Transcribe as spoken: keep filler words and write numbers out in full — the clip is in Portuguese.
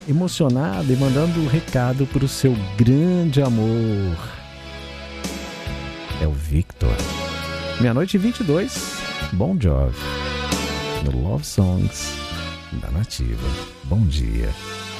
emocionado e mandando um recado pro seu grande amor. É o Victor. Meia-noite e vinte e dois, Bon Jovi, no Love Songs da Nativa. Bom dia.